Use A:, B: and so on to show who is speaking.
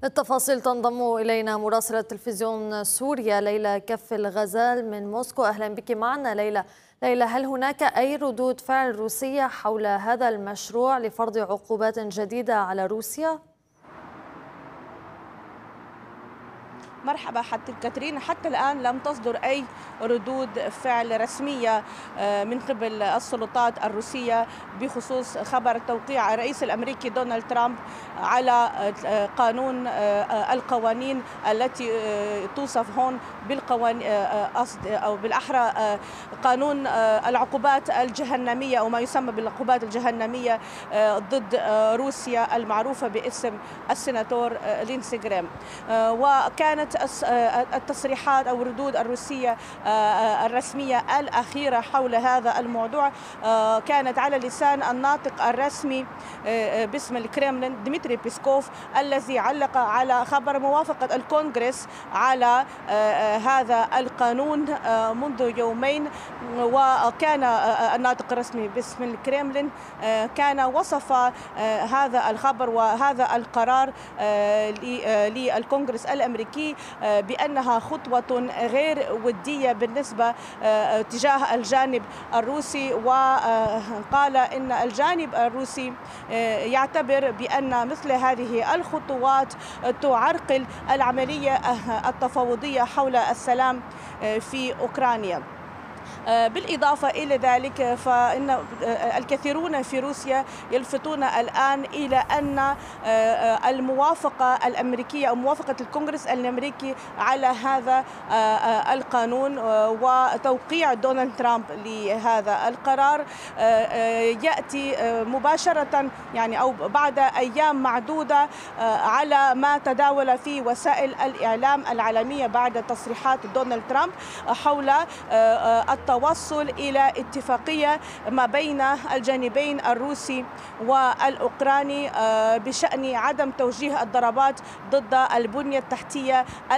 A: التفاصيل تنضم إلينا مراسلة تلفزيون سوريا ليلى كف الغزال من موسكو. أهلا بك معنا ليلى. هل هناك أي ردود فعل روسية حول هذا المشروع لفرض عقوبات جديدة على روسيا؟
B: مرحبا كاترين، حتى الآن لم تصدر أي ردود فعل رسمية من قبل السلطات الروسية بخصوص خبر توقيع الرئيس الأمريكي دونالد ترامب على القوانين التي توصف هون بالقوانين أو بالأحرى قانون العقوبات الجهنمية أو ما يسمى بالعقوبات الجهنمية ضد روسيا المعروفة باسم السيناتور لينسي جرام. وكانت التصريحات أو الردود الروسية الرسمية الأخيرة حول هذا الموضوع كانت على لسان الناطق الرسمي باسم الكرملين ديمتري بيسكوف، الذي علق على خبر موافقة الكونغرس على هذا القانون منذ يومين. وكان الناطق الرسمي باسم الكرملين كان وصف هذا الخبر وهذا القرار للكونغرس الأمريكي بأنها خطوة غير ودية بالنسبة تجاه الجانب الروسي، وقال إن الجانب الروسي يعتبر بأن مثل هذه الخطوات تعرقل العملية التفاوضية حول السلام في أوكرانيا. بالإضافة إلى ذلك فإن الكثيرون في روسيا يلفتون الآن إلى أن الموافقة الأمريكية أو موافقة الكونغرس الأمريكي على هذا القانون وتوقيع دونالد ترامب لهذا القرار يأتي مباشرة يعني أو بعد أيام معدودة على ما تداول في وسائل الإعلام العالمية بعد تصريحات دونالد ترامب حول التوصل إلى اتفاقية ما بين الجانبين الروسي والأوكراني بشأن عدم توجيه الضربات ضد البنية التحتية